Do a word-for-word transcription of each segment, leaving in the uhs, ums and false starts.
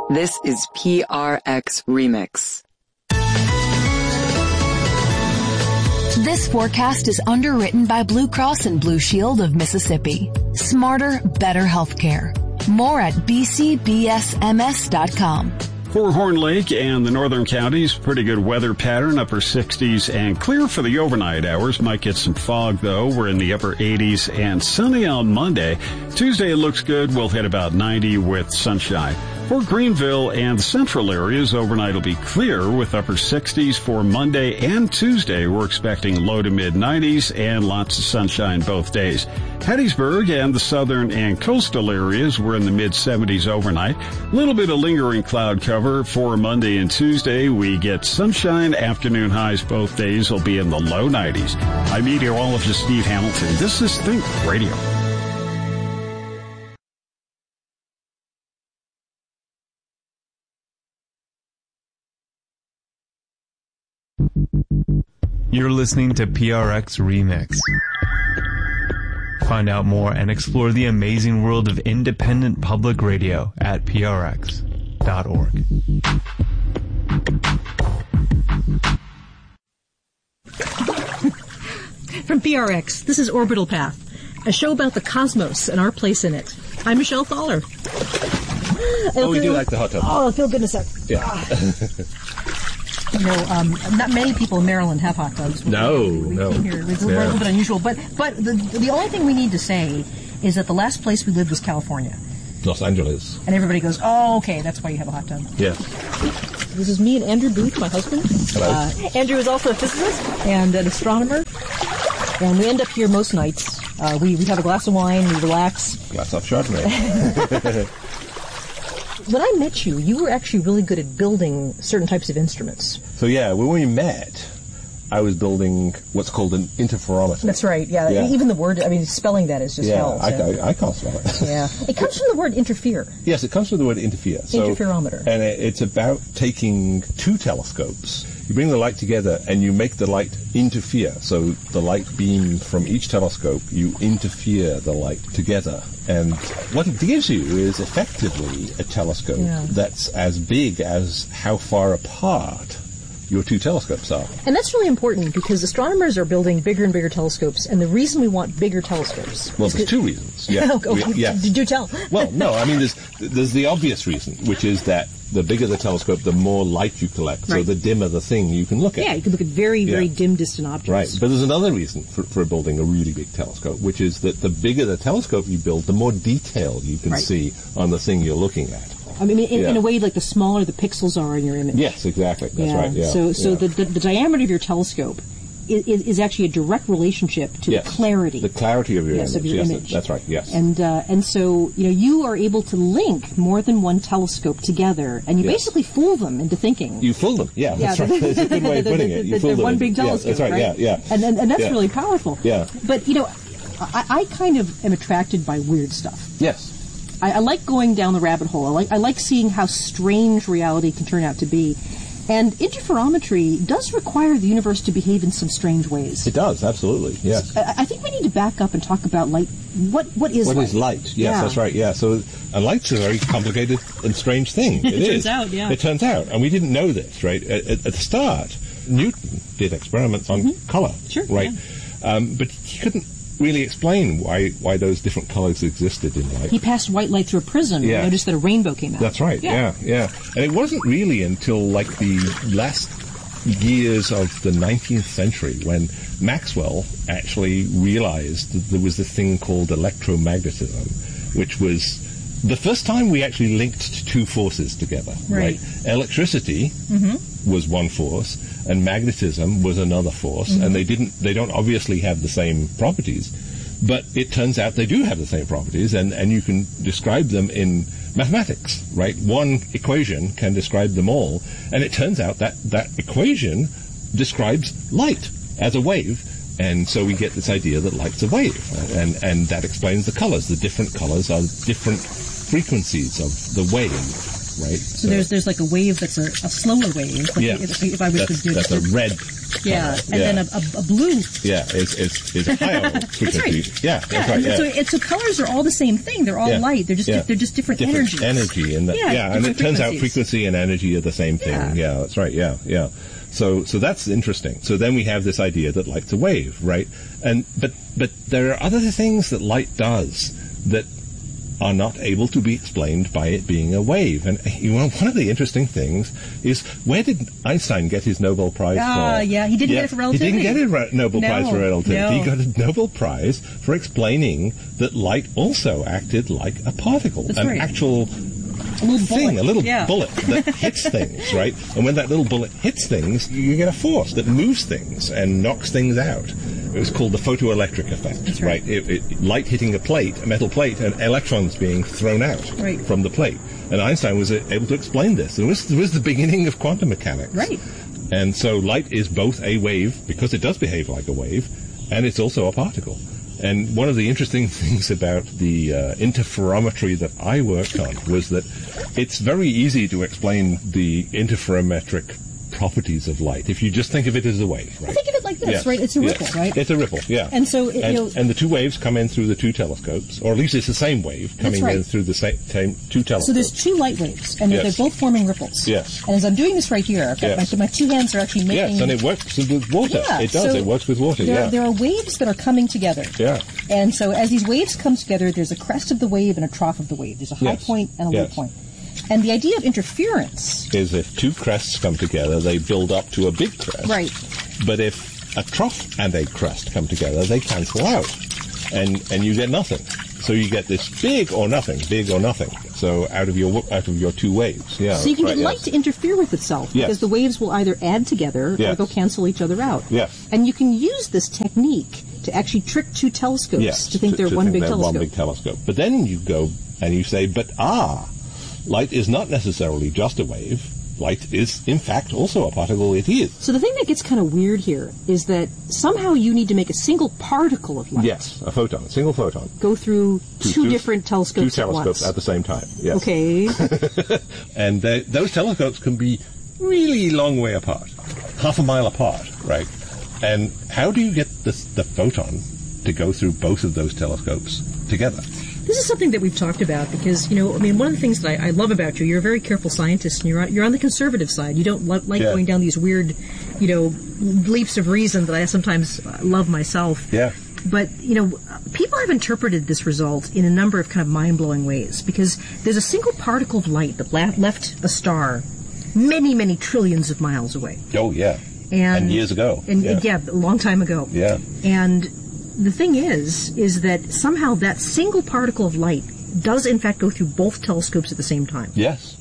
This is P R X Remix. This forecast is underwritten by Blue Cross and Blue Shield of Mississippi. Smarter, better healthcare. More at b c b s m s dot com. For Horn Lake and the northern counties, pretty good weather pattern, upper sixties and clear for the overnight hours. Might get some fog, though. We're in the upper eighties and sunny on Monday. Tuesday, it looks good. We'll hit about ninety with sunshine. For Greenville and the central areas, overnight will be clear with upper sixties for Monday and Tuesday. We're expecting low to mid nineties and lots of sunshine both days. Hattiesburg and the southern and coastal areas were in the mid seventies overnight. A little bit of lingering cloud cover for Monday and Tuesday. We get sunshine. Afternoon highs both days will be in the low nineties. I'm meteorologist Steve Hamilton. This is Think Radio. You're listening to P R X Remix. Find out more and explore the amazing world of independent public radio at p r x dot org. From P R X, this is Orbital Path, a show about the cosmos and our place in it. I'm Michelle Thaller. Oh, we do like the hot tub. Oh, feel good in a sec. Yeah. You know, um, not many people in Maryland have hot tubs. No, we, we no. Here. It's a yeah. little bit unusual. But but the, the only thing we need to say is that the last place we lived was California. Los Angeles. And everybody goes, oh, okay, that's why you have a hot tub. Yeah. This is me and Andrew Booth, my husband. Hello. Uh, Andrew is also a physicist and an astronomer. And we end up here most nights. Uh, we, we have a glass of wine, we relax. Glass of Chardonnay. When I met you, you were actually really good at building certain types of instruments. So yeah, when we met, I was building what's called an interferometer. That's right, yeah. yeah. Even the word, I mean, spelling that is just yeah, hell. I, So. I, I can't spell it. Yeah. It comes from the word interfere. Yes, it comes from the word interfere. So, Interferometer. And it, it's about taking two telescopes. You bring the light together and you make the light interfere. So the light beam from each telescope, you interfere the light together. And what it gives you is effectively a telescope yeah. that's as big as how far apart your two telescopes are. And that's really important because astronomers are building bigger and bigger telescopes, and the reason we want bigger telescopes... Well, there's two reasons. Yeah. okay, we, yeah. Did you tell? Well, no, I mean, there's there's the obvious reason, which is that the bigger the telescope, the more light you collect, right. so the dimmer the thing you can look at. Yeah, you can look at very, very yeah. dim, distant objects. Right, but there's another reason for, for building a really big telescope, which is that the bigger the telescope you build, the more detail you can right. see on the thing you're looking at. I mean, in, yeah. in a way, like the smaller the pixels are in your image. Yes, exactly. That's yeah. right. Yeah. So, so yeah. the, the the diameter of your telescope is, is actually a direct relationship to yes. the clarity. The clarity of your yes, image. Of your yes, image. That's right. Yes. And uh, and so you know you are able to link more than one telescope together, and you yes. basically fool them into thinking. You fool them. Yeah, yeah that's right. That's a good way of putting it. You fool they're them. one big telescope. Yeah, that's right. right? Yeah, yeah. And and, and that's yeah. really powerful. Yeah. But you know, I, I kind of am attracted by weird stuff. Yes. I, I like going down the rabbit hole. I like, I like seeing how strange reality can turn out to be. And interferometry does require the universe to behave in some strange ways. It does, absolutely, yes. I, I think we need to back up and talk about light. What What is what light? What is light? Yes, yeah. that's right, yeah. So, and light's a very complicated and strange thing. It, it is. turns out, yeah. It turns out, and we didn't know this, right? At, at, at the start, Newton did experiments on mm-hmm. color, sure, right? Yeah. Um, but he couldn't really explain why why those different colors existed in light. He passed white light through a prism yeah. and noticed that a rainbow came out. That's right, yeah. yeah, yeah. And it wasn't really until like the last years of the nineteenth century when Maxwell actually realized that there was this thing called electromagnetism, which was the first time we actually linked two forces together. Right. right? Electricity mm-hmm. was one force, and magnetism was another force, mm-hmm. and they didn't. They don't obviously have the same properties, but it turns out they do have the same properties, and, and you can describe them in mathematics, right? One equation can describe them all, and it turns out that that equation describes light as a wave, and so we get this idea that light's a wave, and, and that explains the colors. The different colors are different frequencies of the wave, right? So, so there's there's like a wave that's a, a slower wave. Like yeah. If, if I was that's, to do that's a red Yeah, color. and yeah. then a, a, a blue. Yeah, is is is a higher frequency. right. Yeah, that's Yeah, right. and Yeah. so, it, so colors are all the same thing. They're all Yeah. light. They're just Yeah. they're just different, different energies. energy, and the, Yeah, yeah, and it different turns out frequencies. frequency and energy are the same thing. Yeah. Yeah, that's right. Yeah, yeah. So so that's interesting. So then we have this idea that light's a wave, right? And but but there are other things that light does that are not able to be explained by it being a wave. And you know, one of the interesting things is, where did Einstein get his Nobel Prize Ah, for? yeah, he didn't get it for relativity. He didn't get a re- Nobel No, Prize for relativity. no. He got a Nobel Prize for explaining that light also acted like a particle, That's an right. actual A little thing, bullet. a little Yeah. bullet that hits things, right? And when that little bullet hits things, you get a force that moves things and knocks things out. It was called the photoelectric effect, That's right. It, it, light hitting a plate, a metal plate, and electrons being thrown out Right. from the plate. And Einstein was able to explain this. It was, it was the beginning of quantum mechanics. Right. And so light is both a wave, because it does behave like a wave, and it's also a particle. And one of the interesting things about the uh, interferometry that I worked on was that it's very easy to explain the interferometric properties of light if you just think of it as a wave, right? Think of it like this, Yes. right? It's a Yes. ripple, right? It's a ripple, yeah. And so, it- and, you know- and the two waves come in through the two telescopes, or at least it's the same wave coming right. in through the same, same two telescopes. So there's two light waves, and Yes. they're both forming ripples. Yes. And as I'm doing this right here, I've got Yes. my, my two hands are actually making. Yes, and it works with water. Yeah, it does. so it works with water. There, yeah. there are waves that are coming together. Yeah. And so as these waves come together, there's a crest of the wave and a trough of the wave. There's a high Yes. point and a low Yes. point. And the idea of interference. Is if two crests come together, they build up to a big crest. Right. But if a trough and a crest come together, they cancel out, and and you get nothing. So you get this big or nothing, big or nothing. So out of your out of your two waves, yeah. So you can right, get light yes. to interfere with itself Yes. because the waves will either add together or Yes. they'll cancel each other out. Yes. And you can use this technique to actually trick two telescopes Yes, to think they're to one think big they're telescope. One big telescope. But then you go and you say, but ah, light is not necessarily just a wave. Light is, in fact, also a particle. It is. So the thing that gets kind of weird here is that somehow you need to make a single particle of light Yes, a photon, a single photon. go through two, two- different telescopes, Two telescopes at at the same time. Yes. once. Okay. And they, those telescopes can be really long way apart, half a mile apart, right? And how do you get the, the photon to go through both of those telescopes together? This is something that we've talked about because, you know, I mean, one of the things that I, I love about you, you're a very careful scientist, and you're on, you're on the conservative side. You don't lo- like Yeah. going down these weird, you know, leaps of reason that I sometimes uh, love myself. Yeah. But, you know, people have interpreted this result in a number of kind of mind-blowing ways because there's a single particle of light that la- left a star many, many trillions of miles away. Oh, yeah. And, And years ago. And, Yeah. yeah, a long time ago. Yeah. And the thing is, is that somehow that single particle of light does in fact go through both telescopes at the same time. Yes,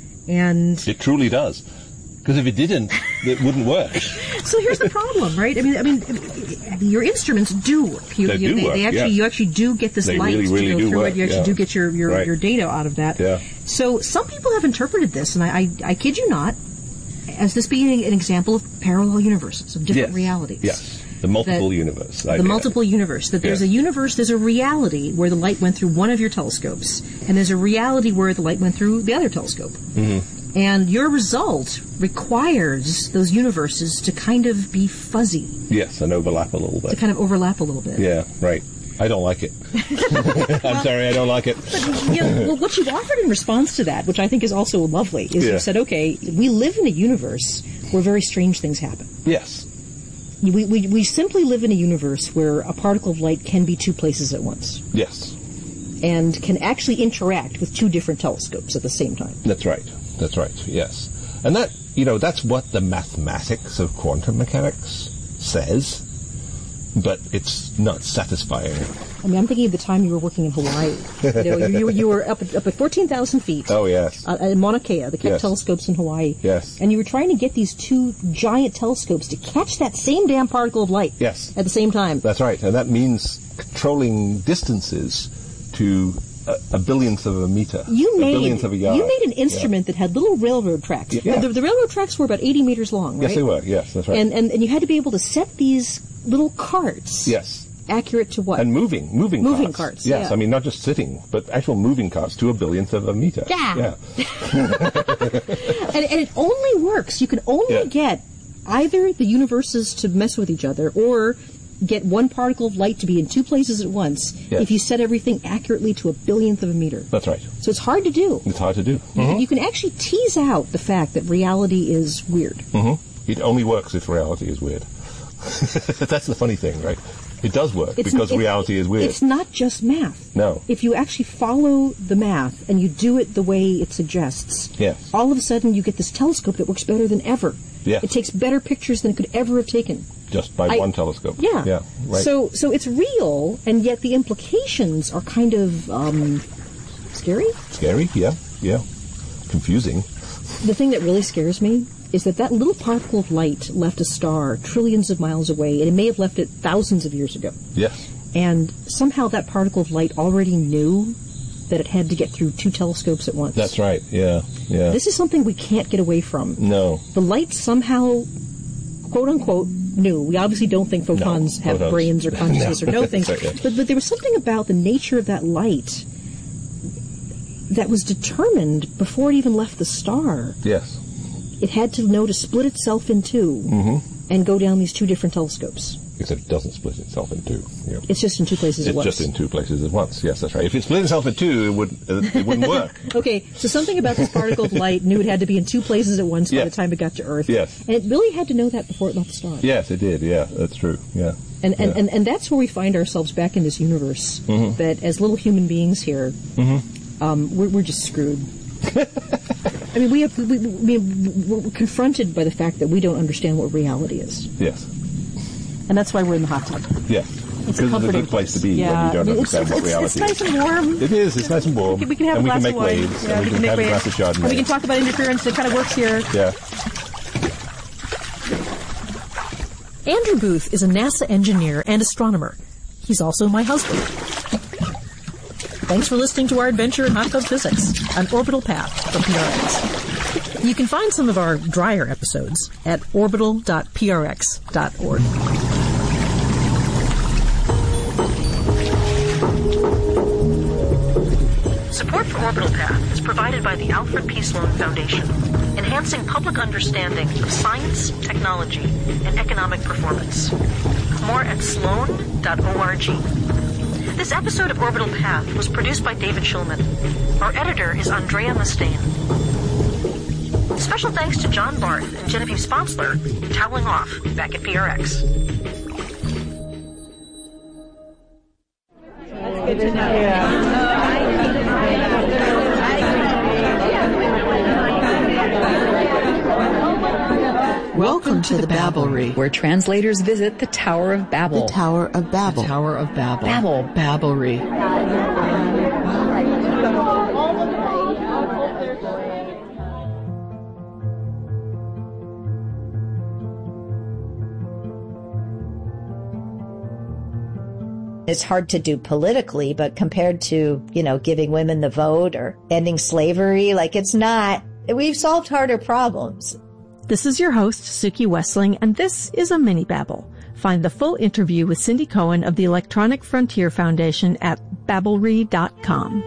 And it truly does. Because if it didn't, it wouldn't work. so here's the problem, right? I mean, I mean, your instruments do work. You, They you, do they, work, they actually, yeah. you actually do get this They light really, really to go do through work, it. You actually yeah. do get your, your, Right. your data out of that. Yeah. So some people have interpreted this, and I, I, I kid you not, as this being an example of parallel universes, of different Yes. realities. Yes. The multiple That- universe. The idea. multiple universe, that there's Yes. a universe, there's a reality where the light went through one of your telescopes, and there's a reality where the light went through the other telescope. Mm-hmm. And your result requires those universes to kind of be fuzzy, Yes, and overlap a little to bit. kind of overlap a little bit. Yeah, right. I don't like it. I'm sorry, I don't like it. You know, well, what you've offered in response to that, which I think is also lovely, is Yeah. you've said, okay, we live in a universe where very strange things happen. Yes. We, we, we simply live in a universe where a particle of light can be two places at once Yes. and can actually interact with two different telescopes at the same time. That's right. That's right. Yes. And that, you know, that's what the mathematics of quantum mechanics says, but it's not satisfying. I mean, I'm thinking of the time you were working in Hawaii. You know, you, you, were, you were up at, up at fourteen thousand feet. Oh, yes. Uh, in Mauna Kea, the Keck Yes. telescopes in Hawaii. Yes. And you were trying to get these two giant telescopes to catch that same damn particle of light. Yes. At the same time. That's right. And that means controlling distances to a, a billionth of a meter. You a made billionth of a yard. you made an instrument that had little railroad tracks. Yeah. The, the railroad tracks were about eighty meters long, right? Yes, they were. Yes, that's right. And, and and you had to be able to set these little carts. yes. Accurate to what? And moving, moving, Moving carts. carts, Yes, yeah. I mean not just sitting, but actual moving carts to a billionth of a meter. Yeah. Yeah. and, and it only works. You can only Yeah. get either the universes to mess with each other or get one particle of light to be in two places at once yes. if you set everything accurately to a billionth of a meter. That's right. So it's hard to do. It's hard to do. Mm-hmm. Mm-hmm. You can actually tease out the fact that reality is weird. Mm-hmm. It only works if reality is weird. That's the funny thing, right? It does work it's, because it, reality is weird. It's not just math. No. If you actually follow the math and you do it the way it suggests, yes. all of a sudden you get this telescope that works better than ever. Yes. It takes better pictures than it could ever have taken. Just by I, one telescope. Yeah. Yeah. Right. So, so it's real, and yet the implications are kind of um, scary. Scary, yeah, yeah. Confusing. The thing that really scares me is that that little particle of light left a star trillions of miles away, and it may have left it thousands of years ago. Yes. And somehow that particle of light already knew that it had to get through two telescopes at once. That's right, yeah, yeah. This is something we can't get away from. No. The light somehow, quote-unquote, knew. We obviously don't think photons no, have photons. brains or consciousness no. or know things. Right, yeah. But, but there was something about the nature of that light that was determined before it even left the star. Yes. It had to know to split itself in two mm-hmm. and go down these two different telescopes. Except it doesn't split itself in two. Yeah. It's just in two places it's at once. It's just in two places at once. Yes, that's right. If it split itself in two, it, would, uh, it wouldn't work. Okay, so something about this particle of light knew it had to be in two places at once yes. by the time it got to Earth. Yes. And it really had to know that before it left the star. Yes, it did. Yeah, that's true. Yeah. And and, yeah. and, and that's where we find ourselves back in this universe, mm-hmm. that as little human beings here, mm-hmm. um, we're, we're just screwed. I mean, we have we, we, we're confronted by the fact that we don't understand what reality is. Yes. And that's why we're in the hot tub. Yes. It's because a it's a comforting good place to be yeah. when you don't it's, understand it's, what reality it's, it's nice and warm. It is. It's nice and warm. We can, we can have and a glass we can make of wine. waves. Yeah, and we, we can, can have make a waves. glass of Chardonnay. And we can talk about interference. It kind of works here. Yeah. Andrew Booth is a NASA engineer and astronomer. He's also my husband. Thanks for listening to our adventure in hot tub physics, an orbital path from P R X. You can find some of our drier episodes at orbital dot p r x dot org. Support for Orbital Path is provided by the Alfred P. Sloan Foundation, enhancing public understanding of science, technology, and economic performance. More at sloan dot org. This episode of Orbital Path was produced by David Schulman. Our editor is Andrea Mustaine. Special thanks to John Barth and Genevieve Sponsler, toweling off back at P R X. That's good to know. Yeah. Welcome to the Babblery, where translators visit the Tower of Babel. The Tower of Babel. The Tower of Babel. Babel. Babblery. It's hard to do politically, but compared to, you know, giving women the vote or ending slavery, like it's not, we've solved harder problems. This is your host, Suki Wessling, and this is a mini babble. Find the full interview with Cindy Cohen of the Electronic Frontier Foundation at babblery dot com.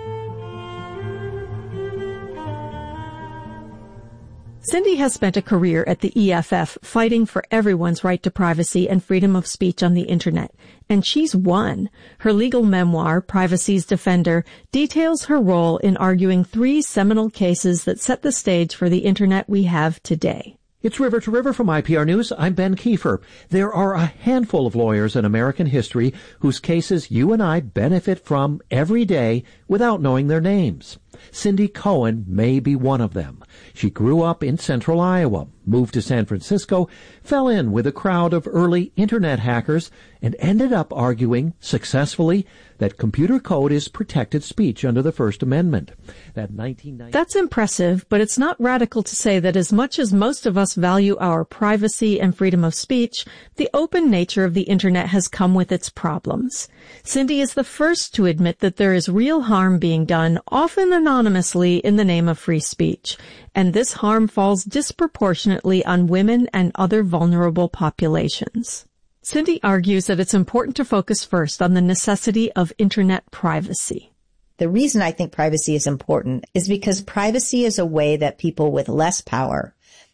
Cindy has spent a career at the E F F fighting for everyone's right to privacy and freedom of speech on the Internet, and she's won. Her legal memoir, Privacy's Defender, details her role in arguing three seminal cases that set the stage for the Internet we have today. It's River to River from I P R News. I'm Ben Kiefer. There are a handful of lawyers in American history whose cases you and I benefit from every day without knowing their names. Cindy Cohen may be one of them. She grew up in central Iowa, moved to San Francisco, fell in with a crowd of early Internet hackers, and ended up arguing successfully that computer code is protected speech under the First Amendment. That nineteen ninety That's impressive, but it's not radical to say that as much as most of us value our privacy and freedom of speech, the open nature of the Internet has come with its problems. Cindy is the first to admit that there is real harm being done, often anonymously, in the name of free speech, and this harm falls disproportionately on women and other vulnerable populations. Cindy argues that it's important to focus first on the necessity of Internet privacy. The reason I think privacy is important is because privacy is a way that people with less power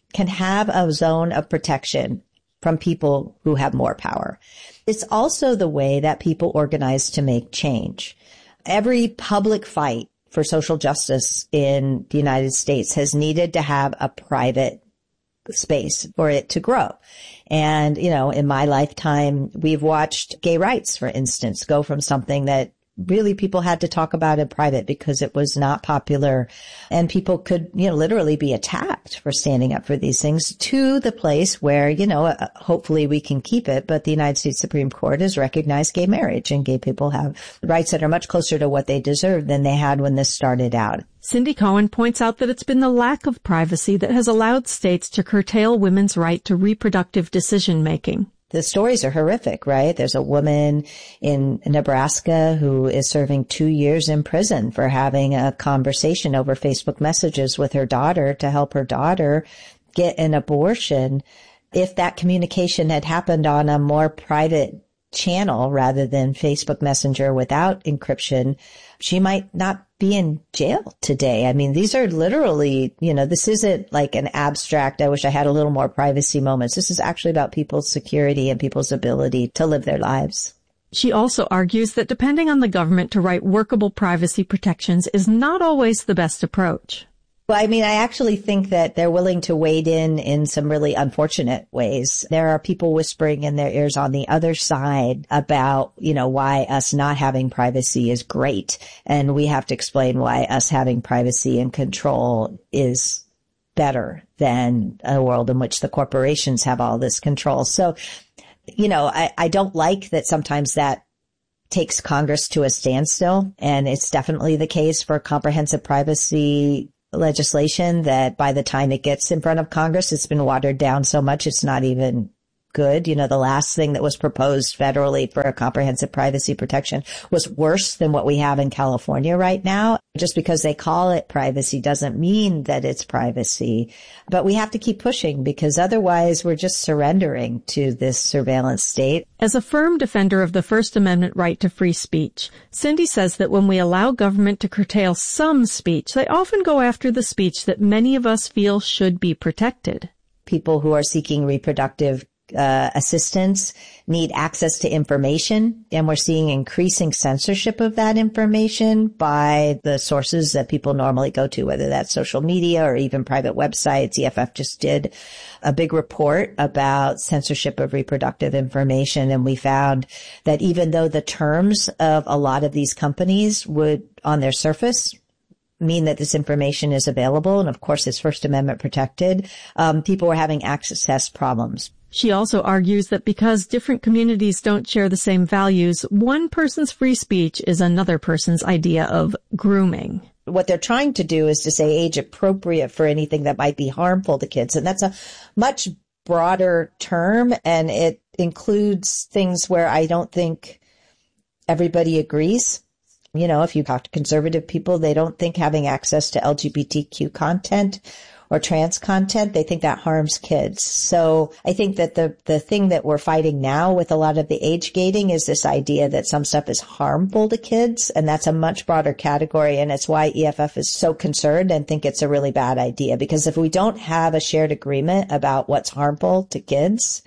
can have a zone of protection from people who have more power. It's also the way that people organize to make change. Every public fight for social justice in the United States has needed to have a private space for it to grow. And, you know, in my lifetime, we've watched gay rights, for instance, go from something that really people had to talk about in private because it was not popular and people could, you know, literally be attacked for standing up for these things, to the place where, you know, uh, hopefully we can keep it. But the United States Supreme Court has recognized gay marriage, and gay people have rights that are much closer to what they deserve than they had when this started out. Cindy Cohen points out that it's been the lack of privacy that has allowed states to curtail women's right to reproductive decision-making. The stories are horrific, right? There's a woman in Nebraska who is serving two years in prison for having a conversation over Facebook messages with her daughter to help her daughter get an abortion. If that communication had happened on a more private channel rather than Facebook Messenger without encryption, she might not be in jail today. I mean, these are literally, you know, this isn't like an abstract, I wish I had a little more privacy moments. This is actually about people's security and people's ability to live their lives. She also argues that depending on the government to write workable privacy protections is not always the best approach. Well, I mean, I actually think that they're willing to wade in in some really unfortunate ways. There are people whispering in their ears on the other side about, you know, why us not having privacy is great. And we have to explain why us having privacy and control is better than a world in which the corporations have all this control. So, you know, I, I don't like that sometimes that takes Congress to a standstill. And it's definitely the case for comprehensive privacy legislation that by the time it gets in front of Congress, it's been watered down so much it's not even good. You know, the last thing that was proposed federally for a comprehensive privacy protection was worse than what we have in California right now. Just because they call it privacy doesn't mean that it's privacy. But we have to keep pushing because otherwise we're just surrendering to this surveillance state. As a firm defender of the First Amendment right to free speech, Cindy says that when we allow government to curtail some speech, they often go after the speech that many of us feel should be protected. People who are seeking reproductive Uh, assistance need access to information, and we're seeing increasing censorship of that information by the sources that people normally go to, whether that's social media or even private websites. E F F just did a big report about censorship of reproductive information, and we found that even though the terms of a lot of these companies would, on their surface, mean that this information is available, and of course it's First Amendment protected, um, people were having access problems. She also argues that because different communities don't share the same values, one person's free speech is another person's idea of grooming. What they're trying to do is to say age appropriate for anything that might be harmful to kids. And that's a much broader term, and it includes things where I don't think everybody agrees. You know, if you talk to conservative people, they don't think having access to L G B T Q content or trans content, they think that harms kids. So I think that the, the thing that we're fighting now with a lot of the age gating is this idea that some stuff is harmful to kids. And that's a much broader category. And it's why E F F is so concerned and think it's a really bad idea. Because if we don't have a shared agreement about what's harmful to kids,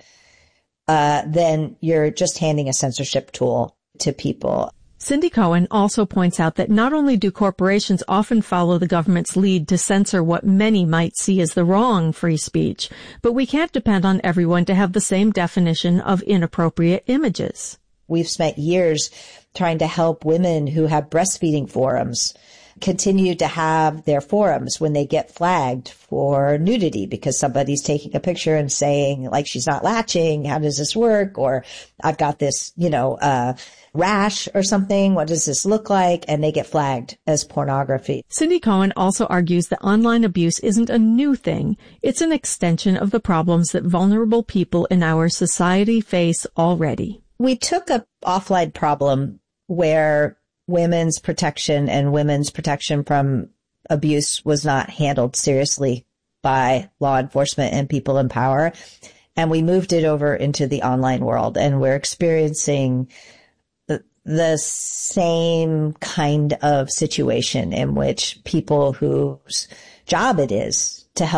uh, then you're just handing a censorship tool to people. Cindy Cohen also points out that not only do corporations often follow the government's lead to censor what many might see as the wrong free speech, but we can't depend on everyone to have the same definition of inappropriate images. We've spent years trying to help women who have breastfeeding forums continue to have their forums when they get flagged for nudity because somebody's taking a picture and saying, like, she's not latching, how does this work? Or I've got this, you know, uh, rash or something, what does this look like? And they get flagged as pornography. Cindy Cohen also argues that online abuse isn't a new thing. It's an extension of the problems that vulnerable people in our society face already. We took a offline problem where women's protection and women's protection from abuse was not handled seriously by law enforcement and people in power. And we moved it over into the online world, and we're experiencing the, the same kind of situation in which people whose job it is to help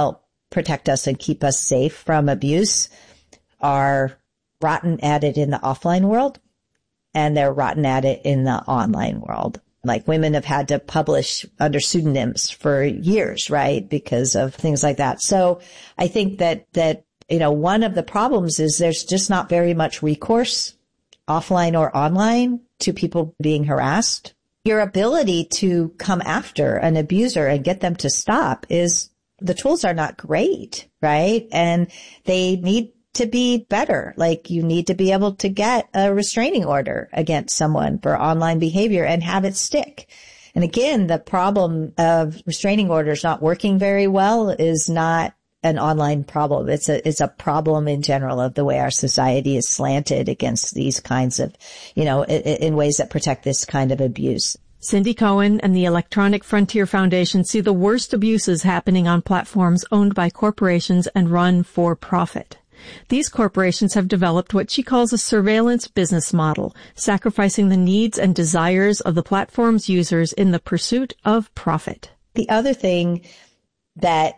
protect us and keep us safe from abuse are rotten at it in the offline world, and they're rotten at it in the online world. Like, women have had to publish under pseudonyms for years, right? Because of things like that. So I think that, that, you know, one of the problems is there's just not very much recourse, offline or online, to people being harassed. Your ability to come after an abuser and get them to stop is, the tools are not great, right? And they need to be better. Like, you need to be able to get a restraining order against someone for online behavior and have it stick. And again, the problem of restraining orders not working very well is not an online problem. It's a, it's a problem in general of the way our society is slanted against these kinds of, you know, in, in ways that protect this kind of abuse. Cindy Cohen and the Electronic Frontier Foundation see the worst abuses happening on platforms owned by corporations and run for profit. These corporations have developed what she calls a surveillance business model, sacrificing the needs and desires of the platform's users in the pursuit of profit. The other thing that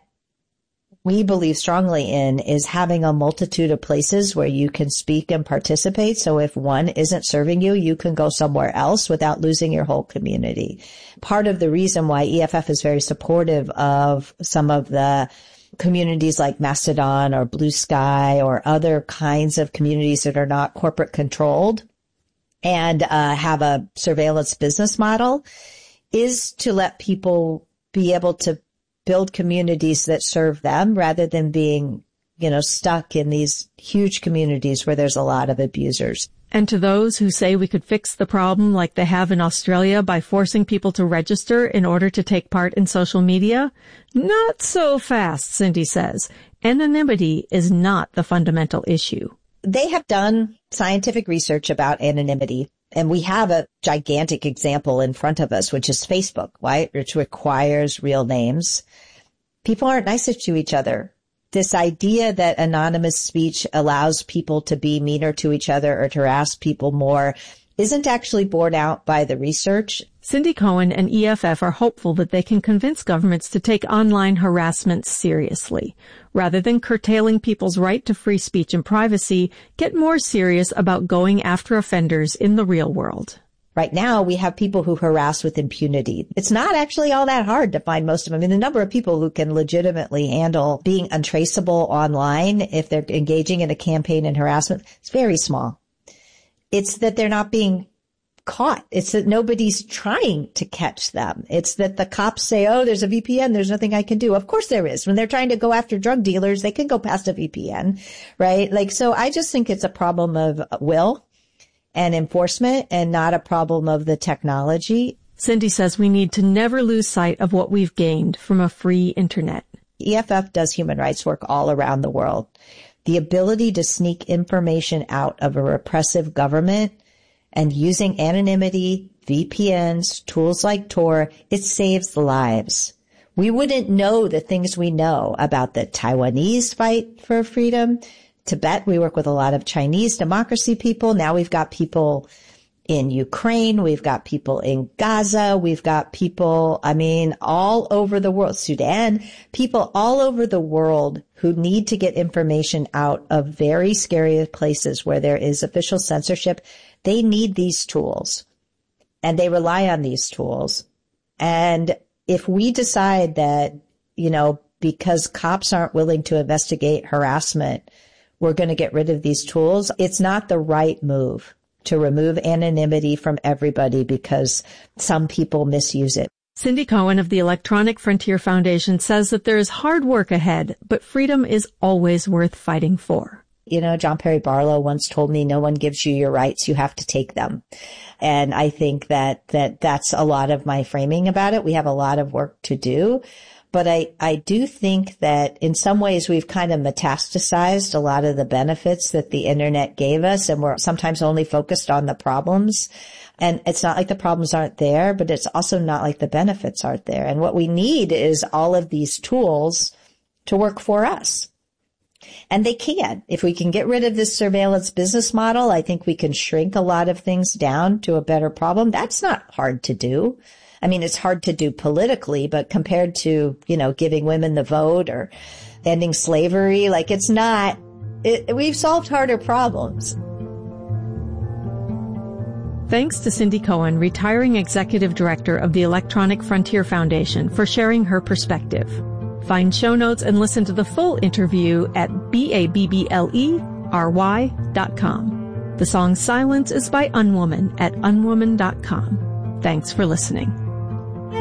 we believe strongly in is having a multitude of places where you can speak and participate. So if one isn't serving you, you can go somewhere else without losing your whole community. Part of the reason why E F F is very supportive of some of the communities like Mastodon or Blue Sky or other kinds of communities that are not corporate controlled and uh, have a surveillance business model is to let people be able to build communities that serve them rather than being, you know, stuck in these huge communities where there's a lot of abusers. And to those who say we could fix the problem like they have in Australia by forcing people to register in order to take part in social media, not so fast, Cindy says. Anonymity is not the fundamental issue. They have done scientific research about anonymity, and we have a gigantic example in front of us, which is Facebook, right? Which requires real names. People aren't nicer to each other. This idea that anonymous speech allows people to be meaner to each other or to harass people more isn't actually borne out by the research. Cindy Cohen and E F F are hopeful that they can convince governments to take online harassment seriously. Rather than curtailing people's right to free speech and privacy, get more serious about going after offenders in the real world. Right now, we have people who harass with impunity. It's not actually all that hard to find most of them. I mean, the number of people who can legitimately handle being untraceable online if they're engaging in a campaign in harassment is very small. It's that they're not being caught. It's that nobody's trying to catch them. It's that the cops say, oh, there's a V P N. There's nothing I can do. Of course there is. When they're trying to go after drug dealers, they can go past a V P N, right? Like, so I just think it's a problem of will and enforcement and not a problem of the technology. Cindy says we need to never lose sight of what we've gained from a free internet. E F F does human rights work all around the world. The ability to sneak information out of a repressive government and using anonymity, V P Ns, tools like Tor, it saves lives. We wouldn't know the things we know about the Taiwanese fight for freedom, Tibet. We work with a lot of Chinese democracy people. Now we've got people in Ukraine. We've got people in Gaza. We've got people, I mean, all over the world, Sudan, people all over the world who need to get information out of very scary places where there is official censorship. They need these tools and they rely on these tools. And if we decide that, you know, because cops aren't willing to investigate harassment, we're going to get rid of these tools, it's not the right move to remove anonymity from everybody because some people misuse it. Cindy Cohen of the Electronic Frontier Foundation says that there is hard work ahead, but freedom is always worth fighting for. You know, John Perry Barlow once told me, no one gives you your rights, you have to take them. And I think that, that that's a lot of my framing about it. We have a lot of work to do. But I, I do think that in some ways we've kind of metastasized a lot of the benefits that the internet gave us, and we're sometimes only focused on the problems. And it's not like the problems aren't there, but it's also not like the benefits aren't there. And what we need is all of these tools to work for us. And they can. If we can get rid of this surveillance business model, I think we can shrink a lot of things down to a better problem. That's not hard to do. I mean, it's hard to do politically, but compared to, you know, giving women the vote or ending slavery, like it's not, it, we've solved harder problems. Thanks to Cindy Cohen, retiring executive director of the Electronic Frontier Foundation, for sharing her perspective. Find show notes and listen to the full interview at B A B B L E R Y dot com. The song Silence is by Unwoman at unwoman dot com. Thanks for listening.